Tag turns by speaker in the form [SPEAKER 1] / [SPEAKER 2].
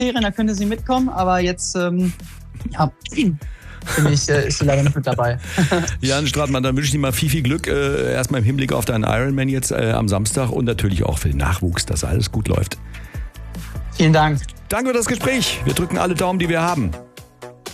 [SPEAKER 1] Sommerferien, da könnte sie mitkommen, aber jetzt, ist sie leider nicht mit dabei.
[SPEAKER 2] Jan Stratmann, dann wünsche ich dir mal viel Glück. Erstmal im Hinblick auf deinen Ironman jetzt am Samstag und natürlich auch für den Nachwuchs, dass alles gut läuft.
[SPEAKER 1] Vielen Dank.
[SPEAKER 2] Danke für das Gespräch. Wir drücken alle Daumen, die wir haben.